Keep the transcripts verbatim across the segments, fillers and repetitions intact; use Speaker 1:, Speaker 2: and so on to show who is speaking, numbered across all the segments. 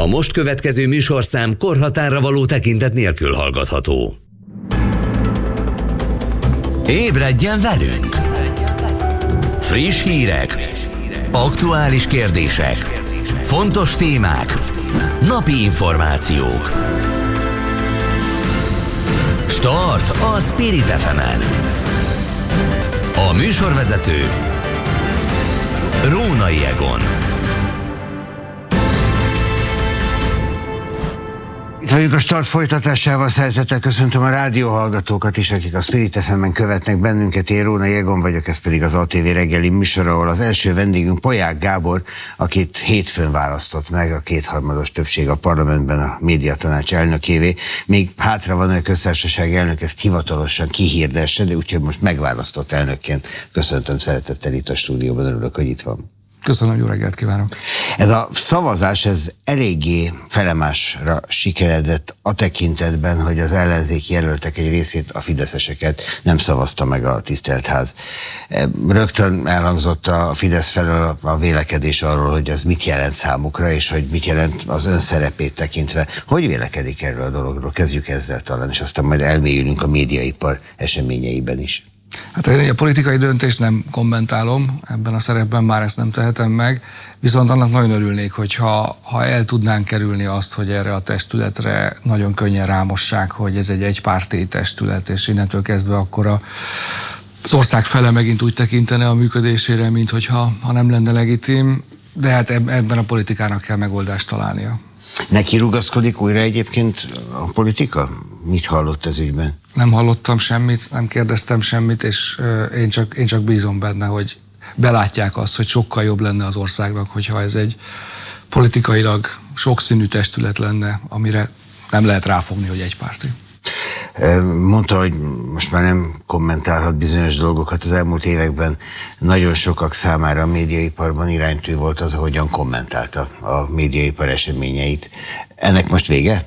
Speaker 1: A most következő műsorszám korhatárra való tekintet nélkül hallgatható. Ébredjen velünk! Friss hírek, aktuális kérdések, fontos témák, napi információk. Start a Spirit ef emen. A műsorvezető Rónai Egon.
Speaker 2: Itt vagyunk a Start folytatásával, szeretettel köszöntöm a rádióhallgatókat is, akik a Spirit ef emen követnek bennünket. Én Rónai Egon vagyok, ez pedig az á té vé reggeli műsor, ahol az első vendégünk Polyák Gábor, akit hétfőn választott meg a kétharmados többség a parlamentben a médiatanács elnökévé. Még hátra van, hogy a köztársasági elnök ezt hivatalosan kihirdesse, de úgyhogy most megválasztott elnökként köszöntöm szeretettel itt a stúdióban, örülök, hogy itt van.
Speaker 3: Köszönöm, jó reggelt kívánok!
Speaker 2: Ez a szavazás, ez eléggé felemásra sikeredett a tekintetben, hogy az ellenzéki jelöltek egy részét, a fideszeseket nem szavazta meg a tisztelt ház. Rögtön elhangzott a Fidesz felől a vélekedés arról, hogy ez mit jelent számukra, és hogy mit jelent az ön szerepét tekintve. Hogy vélekedik erről a dologról? Kezdjük ezzel talán, és aztán majd elmélyülünk a médiaipar eseményeiben is.
Speaker 3: Hát én a politikai döntést nem kommentálom, ebben a szerepben már ezt nem tehetem meg, viszont annak nagyon örülnék, hogyha ha el tudnánk kerülni azt, hogy erre a testületre nagyon könnyen rámossák, hogy ez egy egypárti testület, és innentől kezdve akkor a, az ország fele megint úgy tekintene a működésére, mint hogyha ha nem lenne legitim, de hát ebben a politikának kell megoldást találnia.
Speaker 2: Neki rugaszkodik újra egyébként a politika? Mit hallott ez ügyben?
Speaker 3: Nem hallottam semmit, nem kérdeztem semmit, és uh, én, csak, én csak bízom benne, hogy belátják azt, hogy sokkal jobb lenne az országnak, hogyha ez egy politikailag sokszínű testület lenne, amire nem lehet ráfogni, hogy egypárti.
Speaker 2: Mondta, hogy most már nem kommentálhat bizonyos dolgokat. Az elmúlt években nagyon sokak számára a médiaiparban iránytű volt az, ahogyan kommentálta a médiaipar eseményeit. Ennek most vége?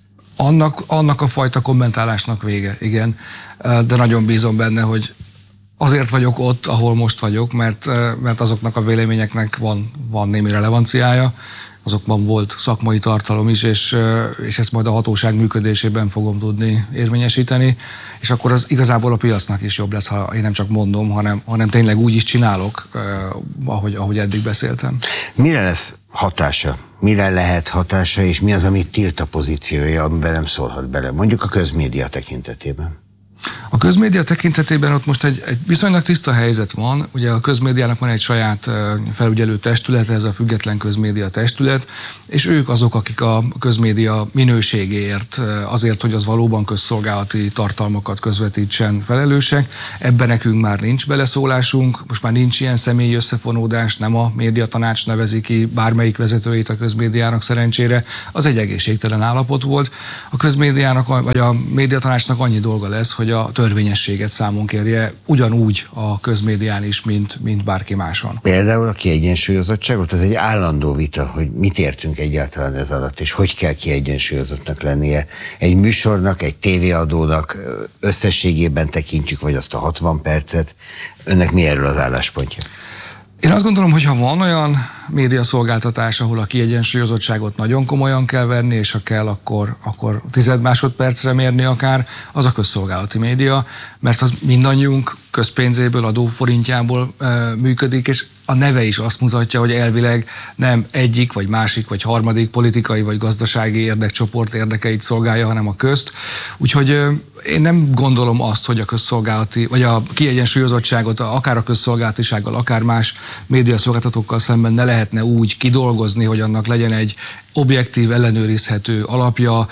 Speaker 3: Annak, annak a fajta kommentálásnak vége, igen. De nagyon bízom benne, hogy azért vagyok ott, ahol most vagyok, mert, mert azoknak a véleményeknek van, van némi relevanciája, azokban volt szakmai tartalom is, és, és ezt majd a hatóság működésében fogom tudni érvényesíteni, és akkor az igazából a piacnak is jobb lesz, ha én nem csak mondom, hanem, hanem tényleg úgy is csinálok, ahogy, ahogy eddig beszéltem.
Speaker 2: Mire lesz hatása? Mire lehet hatása, és mi az, amit tilt a pozíciója, amiben nem szólhat bele? Mondjuk a közmédia tekintetében.
Speaker 3: A közmédia tekintetében ott most egy, egy viszonylag tiszta helyzet van. Ugye a közmédiának van egy saját felügyelő testülete, ez a független közmédia testület, és ők azok, akik a közmédia minőségéért, azért, hogy az valóban közszolgálati tartalmakat közvetítsen, felelősek. Ebben nekünk már nincs beleszólásunk, most már nincs ilyen személyi összefonódás, nem a médiatanács nevezi ki bármelyik vezetőjét a közmédiának szerencsére. Az egy egészségtelen állapot volt. A közmédiának, vagy a médiatanácsnak annyi dolga lesz, hogy a törvényességet számon kérje ugyanúgy a közmédián is, mint, mint bárki máson. Például
Speaker 2: a kiegyensúlyozottságot, ez egy állandó vita, hogy mit értünk egyáltalán ez alatt, és hogy kell kiegyensúlyozottnak lennie egy műsornak, egy tévéadónak, összességében tekintjük, vagy azt a hatvan percet. Önnek mi erről az álláspontja?
Speaker 3: Én azt gondolom, hogy ha van olyan médiaszolgáltatás, ahol a kiegyensúlyozottságot nagyon komolyan kell venni, és ha kell, akkor, akkor tized másodpercre mérni akár, az a közszolgálati média, mert az mindannyiunk közpénzéből, adóforintjából e, működik, és a neve is azt mutatja, hogy elvileg nem egyik, vagy másik, vagy harmadik politikai, vagy gazdasági érdekcsoport érdekeit szolgálja, hanem a közt. Úgyhogy e, én nem gondolom azt, hogy a közszolgálati, vagy a kiegyensúlyozottságot akár a közszolgálatisággal, akár más médiaszolgáltatókkal szemben ne lehetne úgy kidolgozni, hogy annak legyen egy objektív, ellenőrizhető alapja,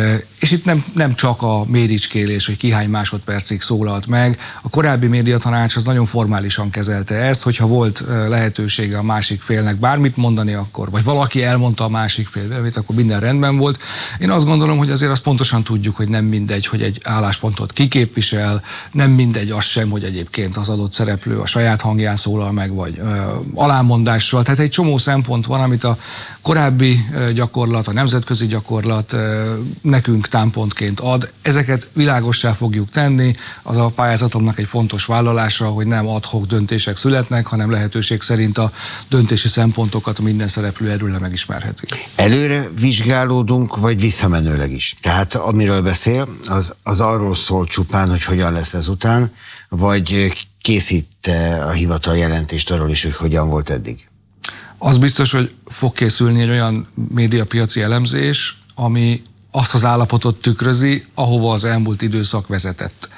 Speaker 3: és itt nem, nem csak a méricskélés, hogy ki hány másodpercig szólalt meg. A korábbi médiatanács az nagyon formálisan kezelte ezt, hogyha volt lehetősége a másik félnek bármit mondani, akkor, vagy valaki elmondta a másik fél véleményt, akkor minden rendben volt. Én azt gondolom, hogy azért azt pontosan tudjuk, hogy nem mindegy, hogy egy álláspontot kiképvisel, nem mindegy az sem, hogy egyébként az adott szereplő a saját hangján szólal meg, vagy ö, alámondással. Tehát egy egy csomó szempont van, amit a korábbi gyakorlat, a nemzetközi gyakorlat nekünk támpontként ad. Ezeket világossá fogjuk tenni. Az a pályázatomnak egy fontos vállalása, hogy nem ad hoc döntések születnek, hanem lehetőség szerint a döntési szempontokat minden szereplő erről megismerheti.
Speaker 2: Előre vizsgálódunk, vagy visszamenőleg is? Tehát amiről beszél, az, az arról szól csupán, hogy hogyan lesz ezután, vagy készít a hivatal jelentést arról is, hogy hogyan volt eddig?
Speaker 3: Az biztos, hogy fog készülni egy olyan médiapiaci elemzés, ami azt az állapotot tükrözi, ahova az elmúlt időszak vezetett.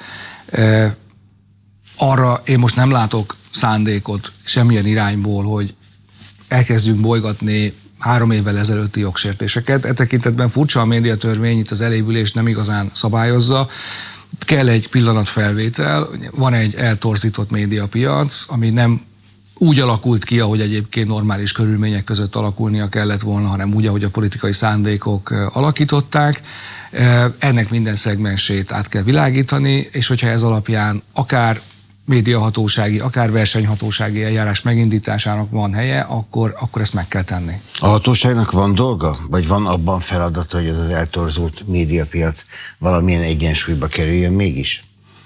Speaker 3: Arra én most nem látok szándékot semmilyen irányból, hogy elkezdjünk bolygatni három évvel ezelőtti jogsértéseket. E tekintetben furcsa a médiatörvény, itt az elévülést nem igazán szabályozza. Kell egy pillanatfelvétel, van egy eltorzított médiapiac, ami nem úgy alakult ki, ahogy egyébként normális körülmények között alakulnia kellett volna, hanem úgy, ahogy a politikai szándékok alakították. Ennek minden szegmensét át kell világítani, és hogyha ez alapján akár médiahatósági, akár versenyhatósági eljárás megindításának van helye, akkor, akkor ezt meg kell tenni.
Speaker 2: A hatóságnak van dolga? Vagy van abban feladata, hogy ez az eltorzult médiapiac valamilyen egyensúlyba kerüljön mégis?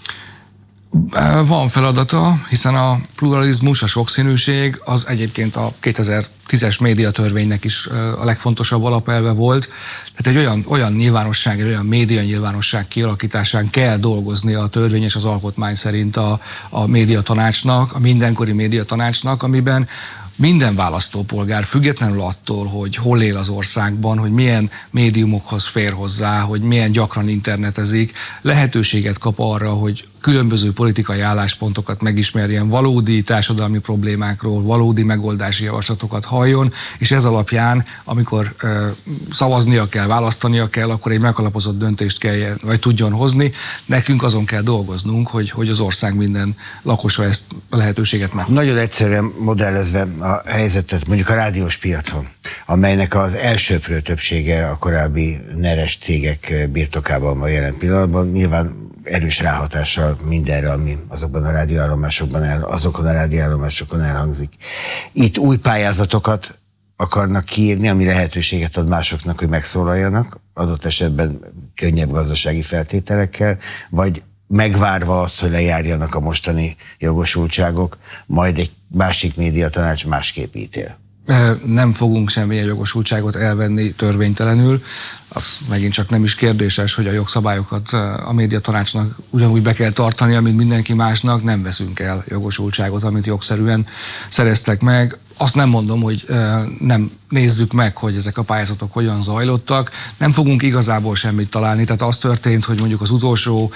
Speaker 3: Van feladata, hiszen a pluralizmus, a sokszínűség az egyébként a kétezer-tízes médiatörvénynek is a legfontosabb alapelve volt. Tehát egy olyan, olyan nyilvánosság, egy olyan média nyilvánosság kialakításán kell dolgozni a törvény és az alkotmány szerint a, a médiatanácsnak, a mindenkori médiatanácsnak, amiben minden választópolgár, függetlenül attól, hogy hol él az országban, hogy milyen médiumokhoz fér hozzá, hogy milyen gyakran internetezik, lehetőséget kap arra, hogy különböző politikai álláspontokat megismerjen, valódi társadalmi problémákról, valódi megoldási javaslatokat halljon, és ez alapján, amikor ö, szavaznia kell, választania kell, akkor egy megalapozott döntést kell, vagy tudjon hozni. Nekünk azon kell dolgoznunk, hogy, hogy az ország minden lakosa ezt a lehetőséget meg.
Speaker 2: Nagyon egyszerűen modellezve a helyzetet, mondjuk a rádiós piacon, amelynek az elsőprő többsége a korábbi neres cégek birtokában van jelen pillanatban, nyilván erős ráhatással mindenre, ami azokban a rádióállomásokban el, azokon a rádióállomásokon elhangzik. Itt új pályázatokat akarnak kiírni, ami lehetőséget ad másoknak, hogy megszólaljanak, adott esetben könnyebb gazdasági feltételekkel, vagy megvárva azt, hogy lejárjanak a mostani jogosultságok, majd egy másik médiatanács másképp ítél.
Speaker 3: Nem fogunk semmilyen jogosultságot elvenni törvénytelenül. Az megint csak nem is kérdéses, hogy a jogszabályokat a médiatanácsnak ugyanúgy be kell tartani, mint mindenki másnak. Nem veszünk el jogosultságot, amit jogszerűen szereztek meg. Azt nem mondom, hogy nem nézzük meg, hogy ezek a pályázatok hogyan zajlottak. Nem fogunk igazából semmit találni. Tehát az történt, hogy mondjuk az utolsó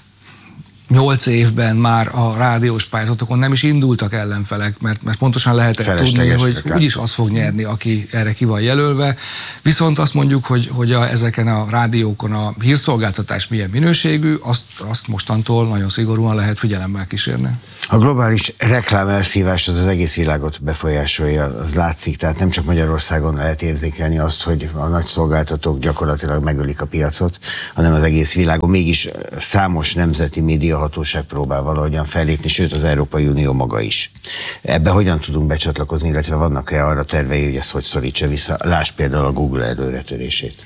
Speaker 3: nyolc évben már a rádiós pályázatokon nem is indultak ellenfelek, mert, mert pontosan lehetett tudni, hogy úgyis az fog nyerni, aki erre ki van jelölve. Viszont azt mondjuk, hogy, hogy a, ezeken a rádiókon a hírszolgáltatás milyen minőségű, azt, azt mostantól nagyon szigorúan lehet figyelemmel kísérni.
Speaker 2: A globális reklámelszívás az az egész világot befolyásolja, az látszik, tehát nem csak Magyarországon lehet érzékelni azt, hogy a nagy szolgáltatók gyakorlatilag megölik a piacot, hanem az egész világon. Mégis számos nemzeti média hatóság próbál valahogyan fellépni, sőt az Európai Unió maga is. Ebbe hogyan tudunk becsatlakozni, illetve vannak-e arra tervei, hogy ez hogy szorítsa vissza? Lásd például a Google előretörését.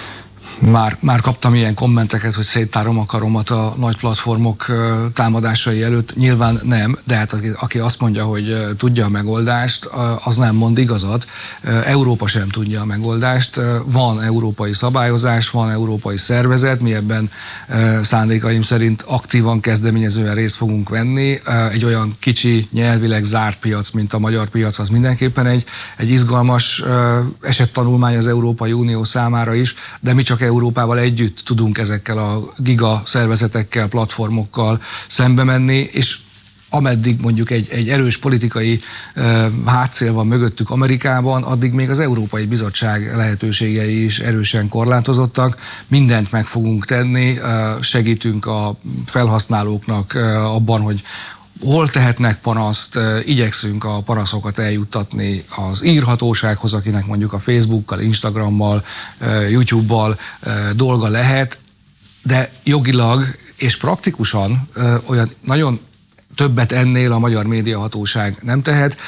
Speaker 3: Már, már kaptam ilyen kommenteket, hogy széttárom a karomat a nagy platformok támadásai előtt. Nyilván nem, de hát aki, aki azt mondja, hogy tudja a megoldást, az nem mond igazat. Európa sem tudja a megoldást. Van európai szabályozás, van európai szervezet, mi ebben szándékaim szerint aktívan, kezdeményezően részt fogunk venni. Egy olyan kicsi, nyelvileg zárt piac, mint a magyar piac, az mindenképpen egy, egy izgalmas esettanulmány az Európai Unió számára is, de mi csak Európával együtt tudunk ezekkel a giga szervezetekkel, platformokkal szembe menni, és ameddig mondjuk egy, egy erős politikai uh, hátszél van mögöttük Amerikában, addig még az Európai Bizottság lehetőségei is erősen korlátozottak. Mindent meg fogunk tenni, uh, segítünk a felhasználóknak uh, abban, hogy hol tehetnek panaszt, igyekszünk a panaszokat eljuttatni az írhatósághoz, akinek mondjuk a Facebookkal, Instagrammal, YouTube-bal dolga lehet, de jogilag és praktikusan olyan nagyon többet ennél a magyar médiahatóság nem tehet.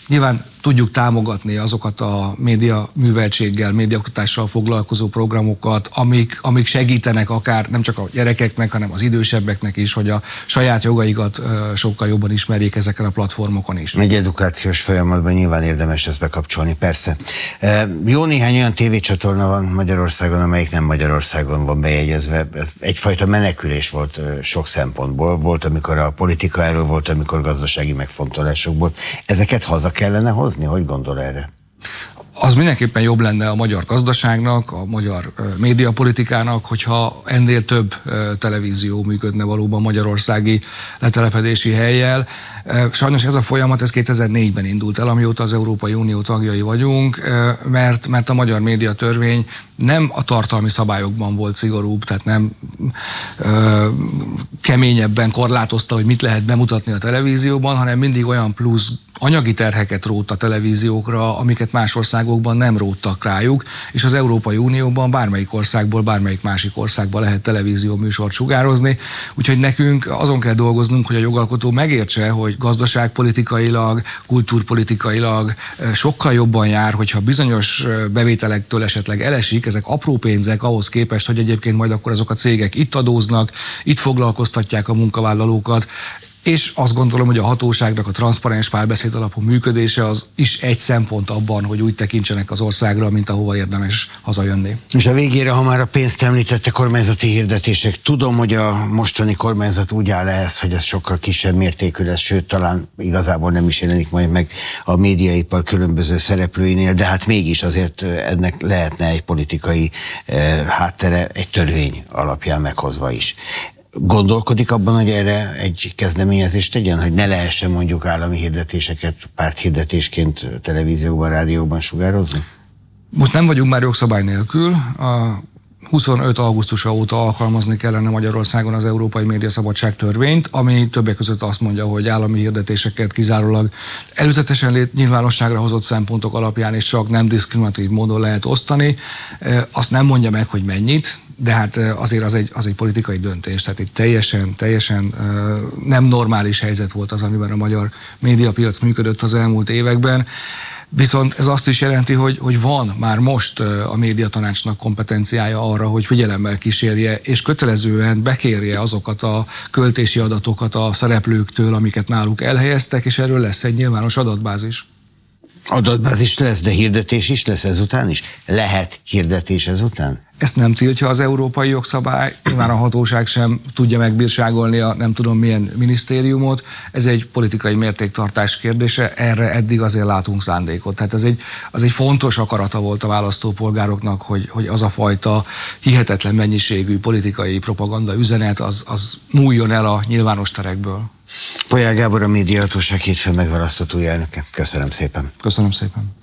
Speaker 3: Nyilván tudjuk támogatni azokat a média műveltséggel, médiaoktatással foglalkozó programokat, amik, amik segítenek akár nem csak a gyerekeknek, hanem az idősebbeknek is, hogy a saját jogaikat sokkal jobban ismerjék ezeken a platformokon is.
Speaker 2: Egy edukációs folyamatban nyilván érdemes ezt bekapcsolni, persze. Jó néhány olyan tévécsatorna van Magyarországon, amelyik nem Magyarországon van bejegyezve. Ez egyfajta menekülés volt sok szempontból. Volt, amikor a politikáról, volt, amikor gazdasági megfontolásokból. Ezeket haza kellene hozni? Hogy gondol erre?
Speaker 3: Az mindenképpen jobb lenne a magyar gazdaságnak, a magyar médiapolitikának, hogyha ennél több televízió működne valóban magyarországi letelepedési hellyel. Sajnos ez a folyamat ez kétezer-négyben indult el, amióta az Európai Unió tagjai vagyunk, mert, mert a magyar médiatörvény nem a tartalmi szabályokban volt szigorúbb, tehát nem ö, keményebben korlátozta, hogy mit lehet bemutatni a televízióban, hanem mindig olyan plusz anyagi terheket rótt a televíziókra, amiket más országokban nem róttak rájuk, és az Európai Unióban bármelyik országból, bármelyik másik országban lehet televízió műsort sugározni, úgyhogy nekünk azon kell dolgoznunk, hogy a jogalkotó megértse, hogy gazdaságpolitikailag, kultúrpolitikailag sokkal jobban jár, hogyha bizonyos bevételektől esetleg elesik, ezek apró pénzek ahhoz képest, hogy egyébként majd akkor azok a cégek itt adóznak, itt foglalkoztatják a munkavállalókat, és azt gondolom, hogy a hatóságnak a transzparens párbeszéd alapú működése az is egy szempont abban, hogy úgy tekintsenek az országra, mint ahova érdemes hazajönni.
Speaker 2: És a végére, ha már a pénzt említette, kormányzati hirdetések. Tudom, hogy a mostani kormányzat úgy áll ehhez, hogy ez sokkal kisebb mértékű lesz, sőt, talán igazából nem is jelenik majd meg a médiaipar különböző szereplőinél, de hát mégis azért ennek lehetne egy politikai eh, háttere, egy törvény alapján meghozva is. Gondolkodik abban, hogy erre egy kezdeményezést tegyen, hogy ne lehessen mondjuk állami hirdetéseket párthirdetésként televízióban, rádióban sugározni?
Speaker 3: Most nem vagyunk már jogszabály nélkül. A huszonöt augusztusa óta alkalmazni kellene Magyarországon az Európai Médiaszabadság törvényt, ami többek között azt mondja, hogy állami hirdetéseket kizárólag előzetesen lét nyilvánosságra hozott szempontok alapján és csak nem diszkriminatív módon lehet osztani. Azt nem mondja meg, hogy mennyit, de hát azért az egy, az egy politikai döntés, tehát itt teljesen, teljesen nem normális helyzet volt az, amiben a magyar médiapiac működött az elmúlt években. Viszont ez azt is jelenti, hogy, hogy van már most a médiatanácsnak kompetenciája arra, hogy figyelemmel kísérje, és kötelezően bekérje azokat a költési adatokat a szereplőktől, amiket náluk elhelyeztek, és erről lesz egy nyilvános adatbázis.
Speaker 2: Adatbázis lesz, de hirdetés is lesz ezután is? Lehet hirdetés ezután?
Speaker 3: Ezt nem tiltja az európai jogszabály, nyilván a hatóság sem tudja megbírságolni a nem tudom milyen minisztériumot, ez egy politikai mértéktartás kérdése, erre eddig azért látunk szándékot. Tehát ez egy, az egy fontos akarata volt a választópolgároknak, hogy, hogy az a fajta hihetetlen mennyiségű politikai propaganda üzenet, az, az múljon el a nyilvános terekből.
Speaker 2: Polyák Gábor, a Médiahatóság hétfőn megválasztott új elnöke. Köszönöm szépen.
Speaker 3: Köszönöm szépen.